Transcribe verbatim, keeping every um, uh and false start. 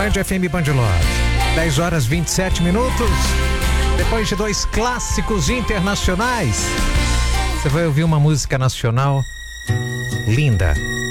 Band F M Band Love. dez horas e vinte e sete minutos. Depois de dois clássicos internacionais, você vai ouvir uma música nacional linda.